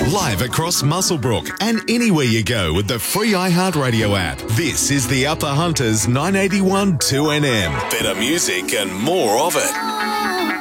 Live across Muswellbrook and anywhere you go with the free iHeartRadio app. This is the Upper Hunters 981 2NM. Better music and more of it.